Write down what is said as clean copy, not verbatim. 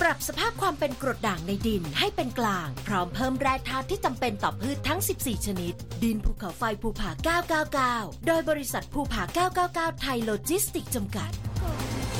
ปรับสภาพความเป็นกรดด่างในดินให้เป็นกลางพร้อมเพิ่มแร่ธาตุที่จำเป็นต่อพืชทั้ง 14 ชนิดดินภูเขาไฟภูผา 999 โดยบริษัทภูผา 999 ไทยโลจิสติกส์ จำกัด